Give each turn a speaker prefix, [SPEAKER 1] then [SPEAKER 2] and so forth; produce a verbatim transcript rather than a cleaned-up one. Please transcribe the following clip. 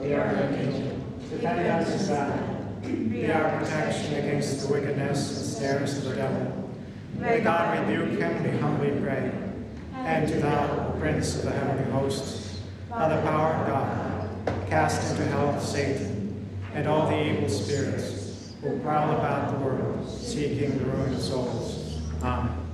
[SPEAKER 1] be our refuge. Defend us in battle. Be our protection against the wickedness and snares of the devil. May God rebuke him, we humbly pray. And do thou, O Prince of the heavenly hosts, by the power of God, cast into hell Satan and all the evil spirits who prowl about the world, seeking the ruin of souls. Amen.